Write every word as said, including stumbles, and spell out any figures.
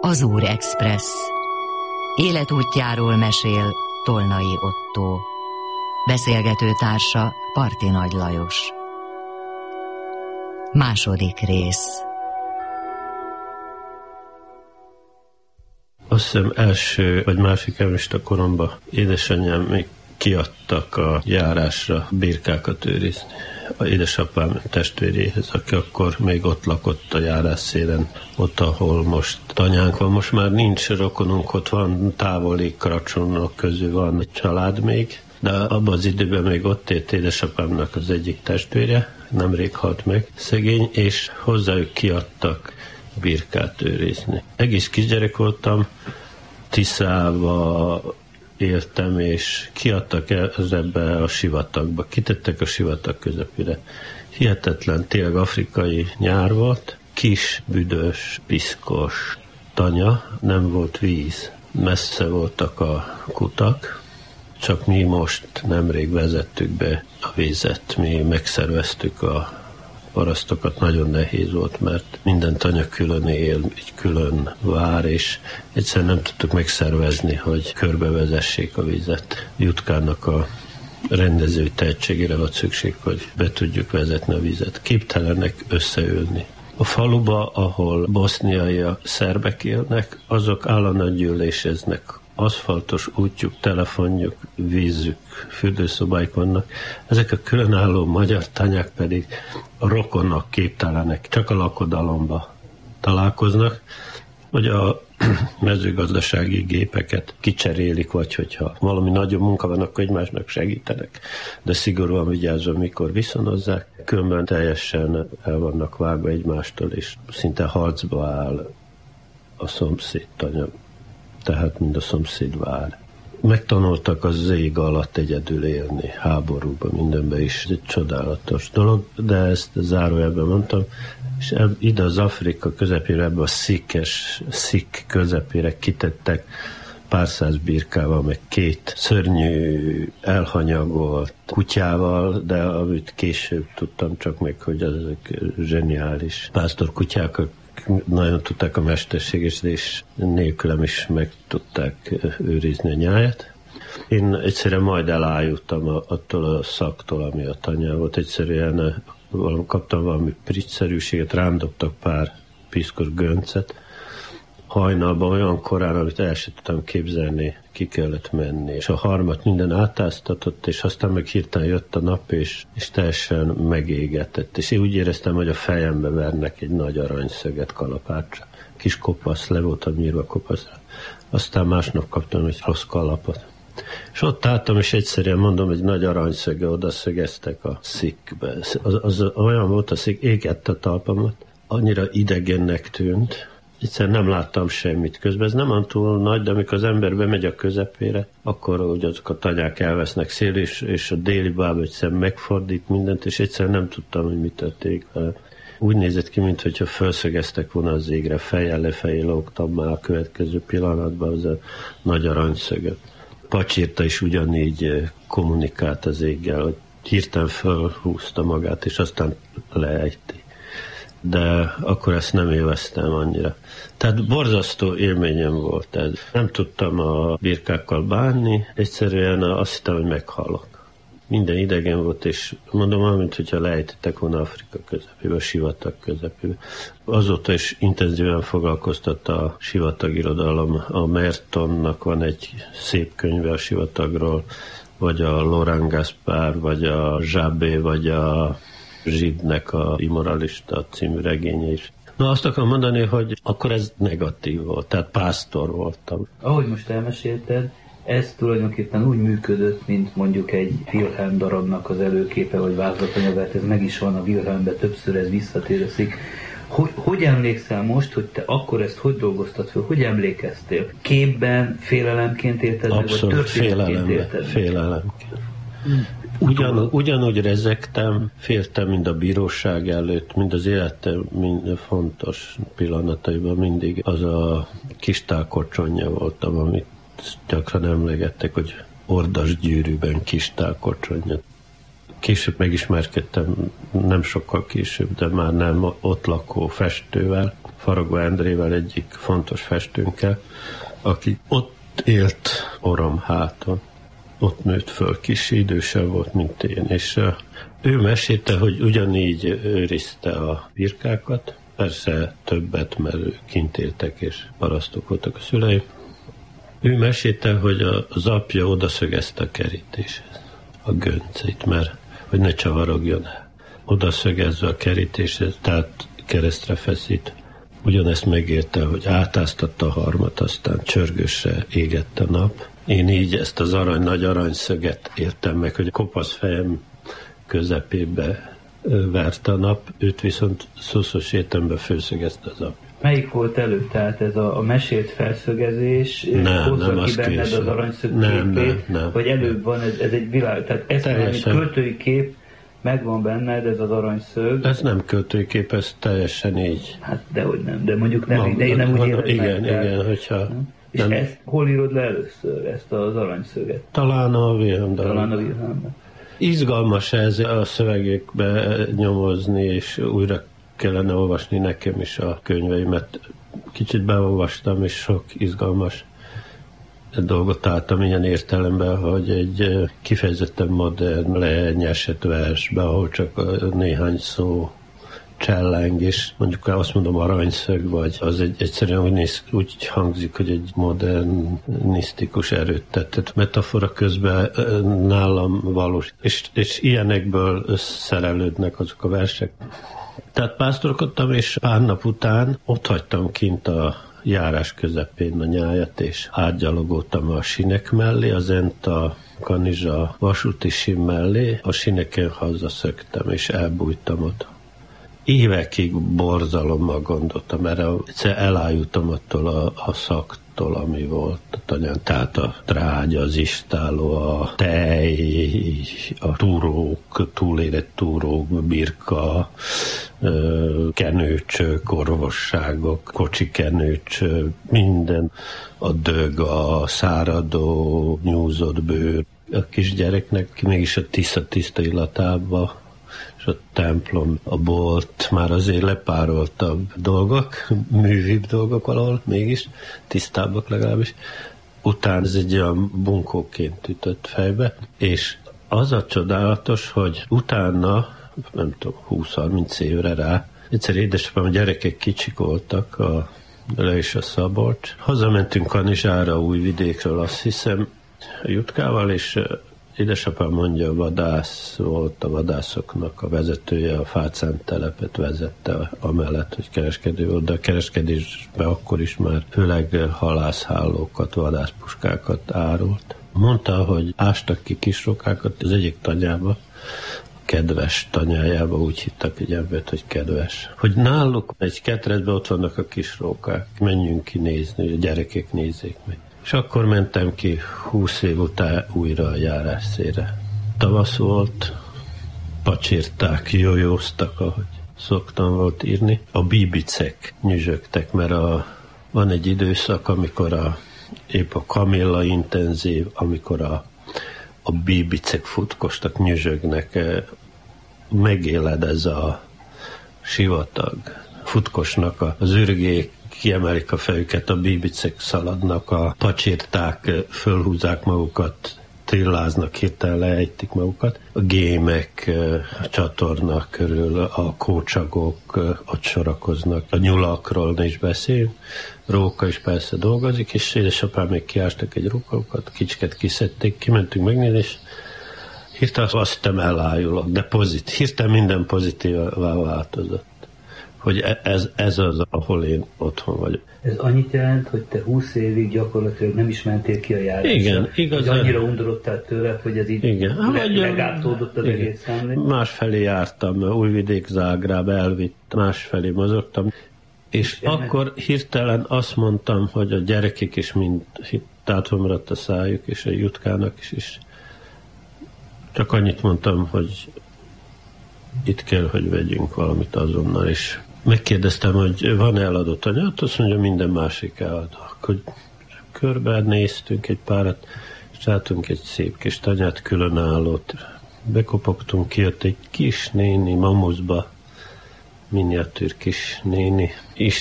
Azúr Express. Életútjáról mesél Tolnai Ottó. Beszélgető társa Parti Nagy Lajos. Második rész. Azt hiszem első vagy másik emlista koromban édesanyám még kiadtak a járásra birkákat őrizni. A édesapám testvéréhez, aki akkor még ott lakott a járás szélen, ott, ahol most tanyánk van. Most már nincs rokonunk, ott van távoli kracsonok közül van egy család még, de abban az időben még ott élt édesapámnak az egyik testvére, nemrég halt meg, szegény, és hozzájuk kiadtak birkát őrizni. Egész kisgyerek voltam, Tiszába éltem, és kiadtak ebbe a sivatagba. Kitettek a sivatag közepére. Hihetetlen, tényleg afrikai nyár volt, kis, büdös, piszkos tanya, nem volt víz. Messze voltak a kutak, csak mi most nemrég vezettük be a vízet, mi megszerveztük a parasztokat, nagyon nehéz volt, mert minden tanya külön él, egy külön vár, és egyszerűen nem tudtuk megszervezni, hogy körbevezessék a vizet. Jutkának a rendező tehetségére volt szükség, hogy be tudjuk vezetni a vizet. Képtelenek összeülni. A faluba, ahol boszniai szerbek élnek, azok állandóan gyűléseznek. Aszfaltos útjuk, telefonjuk, vízük, fürdőszobáik vannak. Ezek a különálló magyar tanyák pedig a rokonok képtelenek, csak a lakodalomba találkoznak, hogy a mezőgazdasági gépeket kicserélik, vagy hogyha valami nagyobb munka van, akkor egymásnak segítenek. De szigorúan vigyázva, mikor viszonozzák, különben teljesen el vannak vágva egymástól, és szinte harcba áll a szomszéd tanya. Tehát mind a szomszéd vár. Megtanultak az ég alatt egyedül élni, háborúban, mindenben is. Ez egy csodálatos dolog, de ezt zárójelben mondtam, és ide az Afrika közepére, ebbe a szikkes, szik közepére kitettek pár száz birkával, meg két szörnyű, elhanyagolt kutyával, de amit később tudtam csak meg, hogy ezek zseniális pásztorkutyák, nagyon tudták a mesterséget, és nélkülem is meg tudták őrizni a nyáját. Én egyszerűen majd elájultam attól a szaktól, ami a tanyán volt. Egyszerűen kaptam valami pricszerűséget, rám dobtak pár piszkos göncet. Hajnalban olyan korán, amit el sem tudtam képzelni, ki kellett menni. És a harmat minden átáztatott, és aztán meg hirtelen jött a nap, és, és teljesen megégetett. És én úgy éreztem, hogy a fejembe vernek egy nagy aranyszöget kalapáccsal. Kis kopasz, le voltam nyírva kopaszra. Aztán másnap kaptam egy rossz kalapot. És ott álltam, és egyszerűen mondom, egy nagy aranyszöge oda szögeztek a szikkbe. Az, az olyan volt a szik, égett a talpamat. Annyira idegennek tűnt, egyszerűen nem láttam semmit közben. Ez nem olyan túl nagy, de amikor az ember bemegy a közepére, akkor úgy azok a tanyák elvesznek szél, és, és a déli bába egyszerűen megfordít mindent, és egyszerűen nem tudtam, hogy mit tették vele. Úgy nézett ki, mintha felszögeztek volna az égre, fejjel lefelé lógtam már a következő pillanatban az a nagy aranyszöget. Pacsirta is ugyanígy kommunikált az éggel, hogy hirtelen felhúzta magát, és aztán leejti. De akkor ezt nem élveztem annyira. Tehát borzasztó élményem volt ez. Nem tudtam a birkákkal bánni, egyszerűen azt hittem, hogy meghalok. Minden idegen volt, és mondom, amint hogyha leejtettek volna Afrika közepébe, a sivatag közepébe. Azóta is intenzíven foglalkoztatta a sivatagirodalom. A Mertonnak van egy szép könyve a sivatagról, vagy a Laurent Gaspard, vagy a Jabé, vagy a Zsidnek a Immoralista című regénye is. Na, azt akarom mondani, hogy akkor ez negatív volt, tehát pásztor voltam. Ahogy most elmesélted, ez tulajdonképpen úgy működött, mint mondjuk egy Wilhelm darabnak az előképe, vagy vázlatanyaga, ez meg is van a Wilhelmben, többször ez visszatérőszik. Hogy, hogy emlékszel most, hogy te akkor ezt hogy dolgoztad fel, hogy emlékeztél? Képben, félelemként élted meg, vagy történetként élted meg? Félelemként. Ugyan, ugyanúgy rezegtem, féltem mind a bíróság előtt, mind az életem mind fontos pillanataiban mindig az a kis tálkocsonja voltam, amit gyakran emlegettek, hogy ordas gyűrűben kis tálkocsonja. Később megismerkedtem, nem sokkal később, de már nem ott lakó festővel, Faragó Endrével, egyik fontos festőnkkel, aki ott élt Oromháton. Ott nőtt föl, kis idősebb volt, mint én, és ő mesélte, hogy ugyanígy őrizte a birkákat, persze többet, mert kint éltek, és parasztok voltak a szüleim. Ő mesélte, hogy az apja odaszögezte a kerítéshez, a göncét, mert hogy ne csavarogjon el. Odaszögezve a kerítéshez, tehát keresztre feszít. Ugyanezt megérte, hogy átáztatta a harmat, aztán csörgősre égett a nap. Én így ezt az arany, nagy aranyszöget értem meg, hogy a kopasz fejem közepébe vert a nap, őt viszont szoszos értelemben főszögezte az apja. Melyik volt előbb? Tehát ez a, a mesélt felszögezés, nem, hozza nem, ki benned később. Az aranyszög nem, képét, nem, nem, vagy előbb van, ez, ez egy világ, tehát ez egy költői kép, megvan benned ez az aranyszög. Ez nem költői kép, ez teljesen így. Hát dehogy nem, de mondjuk nem, de én nem úgy élem igen, meg. Igen, hogyha... És nem. ezt hol írod le először, ezt az aranyszöget? Talán a Wilhelmben. Talán a Wilhelmben. Izgalmas ez a szövegekbe nyomozni, és újra kellene olvasni nekem is a könyveimet. Kicsit beolvastam, és sok izgalmas dolgot álltam ilyen értelemben, hogy egy kifejezetten modern, lenyesett versbe, ahol csak néhány szó cselleng, és mondjuk azt mondom aranyszög, vagy az egy, egyszerűen úgy, néz, úgy hangzik, hogy egy modernisztikus erőttetett metafora közben nálam valós, és, és ilyenekből szerelődnek azok a versek. Tehát pásztorkodtam, és pár nap után ott hagytam kint a járás közepén a nyájat, és átgyalogoltam a sinek mellé, az ent a Kanizsa vasúti sin mellé, a sineken hazaszöktem, és elbújtam oda. Évekig borzalommal gondoltam, mert egyszer elájultam attól a, a szaktól, ami volt a tanyán. Tehát a trágya, az istáló, a tej, a túrók, túlérett túrók, birka, kenőcsök, orvosságok, kocsi kenőcsök, minden, a dög, a száradó, nyúzott bőr. A kisgyereknek mégis a tiszta, tiszta illatába, és a templom, a bolt, már azért lepároltabb dolgok, művibb dolgok valahol, mégis tisztábbak legalábbis. Utána ez egy olyan bunkóként ütött fejbe, és az a csodálatos, hogy utána, nem tudom, húsz-harminc évre rá, egyszer édesapám, a gyerekek kicsik voltak, a Le és a Szabolcs. Hazamentünk Kanizsára, Újvidékről, azt hiszem, a Jutkával, és édesapám mondja, a vadász volt, a vadászoknak a vezetője, a Fácán telepet vezette, amellett, hogy kereskedő volt, de a kereskedésben akkor is már főleg halászhálókat, vadászpuskákat árult. Mondta, hogy ástak ki kisrókákat az egyik tanyába, Kedves tanyájába, úgy hittak egy embert, hogy kedves. Hogy náluk egy ketrecben ott vannak a kisrókák, menjünk ki nézni, hogy a gyerekek nézzék meg. És akkor mentem ki húsz év után újra a járásszére. Tavasz volt, pacsírták, jójóztak, ahogy szoktam volt írni. A bíbicek nyüzsögtek, mert a, van egy időszak, amikor a, épp a kamilla intenzív, amikor a, a bíbicek futkostak, nyüzsögnek, megéled ez a sivatag. Futkosnak az ürgék, kiemelik a fejüket, a bíbicek szaladnak, a pacsirták fölhúzzák magukat, trilláznak, hirtelen leejtik magukat. A gémek a csatorna körül, a kócsagok ott sorakoznak, a nyulakról is beszél, róka is persze dolgozik, és édesapám még kiástak egy rókaukat, kicsiket kiszedték, kimentünk megnézni, és hirtelen azt hittem elájulok, de pozitív, hirtelen minden pozitívvá változott. Hogy ez, ez az, ahol én otthon vagyok. Ez annyit jelent, hogy te húsz évig gyakorlatilag nem is mentél ki a járásra. Igen, igazán. Annyira undorodtál tőle, hogy ez így megáltódott az igen. Egész számlé. Másfelé jártam, Újvidék, Zágráb, elvitt, másfelé mozogtam, és, és akkor ennek... hirtelen azt mondtam, hogy a gyerekek is mind tátva maradt a szájuk, és a Jutkának is, is. Csak annyit mondtam, hogy itt kell, hogy vegyünk valamit azonnal, és megkérdeztem, hogy van-e eladott anyát, azt mondja, minden másik eladó. Akkor körbe néztünk egy párat, és látunk egy szép kis tanyát, különállót, bekopogtunk, kijött egy kis néni mamuszba, miniatűr kis néni,